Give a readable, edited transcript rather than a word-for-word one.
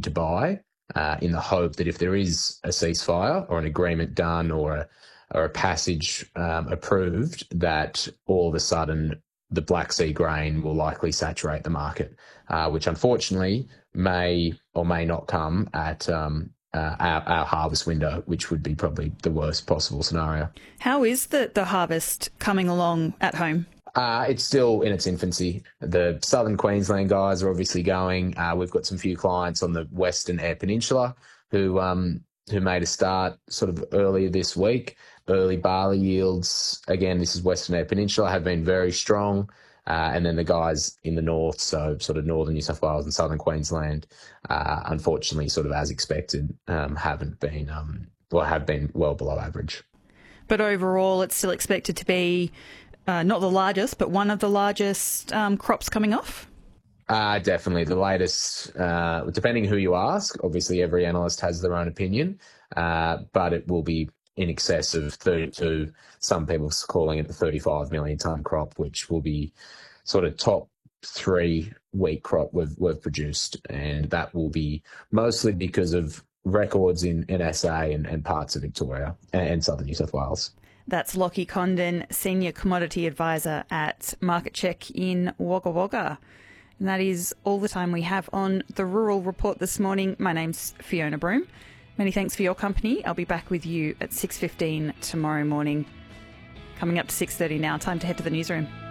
to buy in the hope that if there is a ceasefire or an agreement done or a passage approved, that all of a sudden the Black Sea grain will likely saturate the market, which unfortunately may or may not come at our harvest window, which would be probably the worst possible scenario. How is the harvest coming along at home? It's still in its infancy. The southern Queensland guys are obviously going. We've got some few clients on the Western Eyre Peninsula who made a start sort of earlier this week. Early barley yields, again, this is Western Eyre Peninsula, have been very strong. And then the guys in the north, so sort of northern New South Wales and southern Queensland, unfortunately, sort of as expected, haven't been, have been well below average. But overall, it's still expected to be not the largest, but one of the largest crops coming off? Definitely. The latest, depending who you ask, obviously every analyst has their own opinion, but it will be in excess of 32, some people calling it the 35 million tonne crop, which will be sort of top 3 wheat crop we've produced. And that will be mostly because of records in SA and parts of Victoria and southern New South Wales. That's Lockie Condon, Senior Commodity Advisor at Market Check in Wagga Wagga. And that is all the time we have on the Rural Report this morning. My name's Fiona Broome. Many thanks for your company. I'll be back with you at 6:15 tomorrow morning. Coming up to 6:30 now. Time to head to the newsroom.